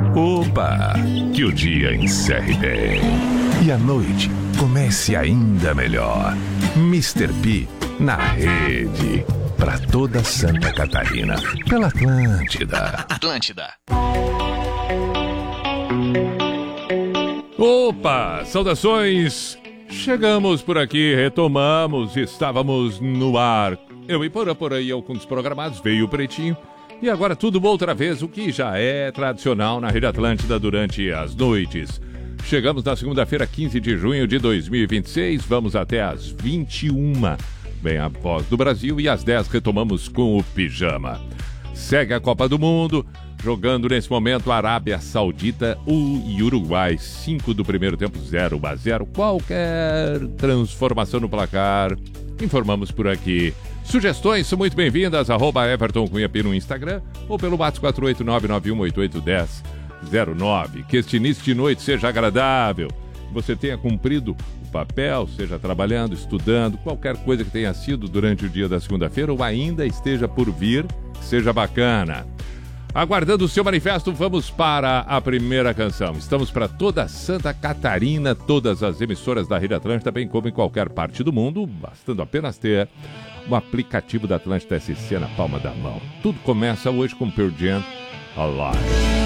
Opa! Que o dia encerre bem e a noite comece ainda melhor. Mr. P na rede para toda Santa Catarina pela Atlântida. Opa! Saudações! Chegamos por aqui, retomamos, estávamos no ar. Eu e por aí alguns programados, veio o Pretinho. E agora tudo outra vez, o que já é tradicional na Rede Atlântida durante as noites. Chegamos na segunda-feira, 15 de junho de 2026, vamos até às 21, bem a voz do Brasil, e às 10 retomamos com o Pijama. Segue a Copa do Mundo, jogando nesse momento Arábia Saudita e Uruguai, 5 do primeiro tempo, 0-0. Qualquer transformação no placar, informamos por aqui. Sugestões são muito bem-vindas, @Everton Cunha no Instagram ou pelo WhatsApp 489-9188-1009. Que este início de noite seja agradável, que você tenha cumprido o papel, seja trabalhando, estudando, qualquer coisa que tenha sido durante o dia da segunda-feira ou ainda esteja por vir, que seja bacana. Aguardando o seu manifesto, vamos para a primeira canção. Estamos para toda Santa Catarina, todas as emissoras da Rede Atlântida, bem como em qualquer parte do mundo, bastando apenas ter o aplicativo da Atlântida SC na palma da mão. Tudo começa hoje com Pearl Jam, Alive.